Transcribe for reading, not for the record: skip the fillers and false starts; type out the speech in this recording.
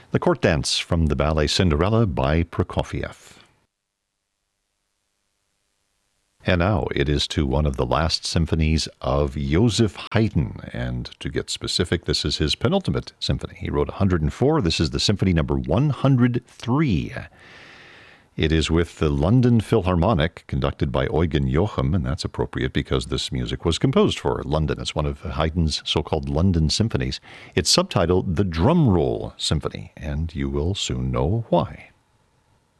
The Court Dance from the ballet Cinderella by Prokofiev. And now it is to one of the last symphonies of Joseph Haydn. And to get specific, this is his penultimate symphony. He wrote 104. This is the symphony number 103. It is with the London Philharmonic, conducted by Eugen Joachim, and that's appropriate because this music was composed for London. It's one of Haydn's so-called London symphonies. It's subtitled The Drum Roll Symphony, and you will soon know why.